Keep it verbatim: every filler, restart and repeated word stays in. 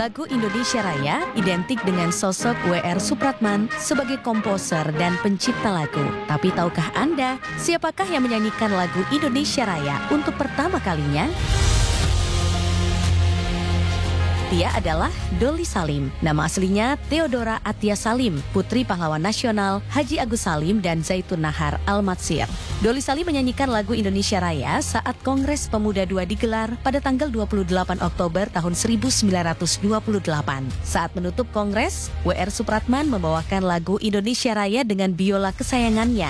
Lagu Indonesia Raya identik dengan sosok W R Supratman sebagai komposer dan pencipta lagu. Tapi tahukah Anda, siapakah yang menyanyikan lagu Indonesia Raya untuk pertama kalinya? Dia adalah Dolly Salim. Nama aslinya Theodora Atia Salim, putri pahlawan nasional Haji Agus Salim dan Zaitun Nahar Al-Matsir. Dolly Salim menyanyikan lagu Indonesia Raya saat Kongres Pemuda dua digelar pada tanggal dua puluh delapan Oktober tahun seribu sembilan ratus dua puluh delapan. Saat menutup Kongres, W R Supratman membawakan lagu Indonesia Raya dengan biola kesayangannya.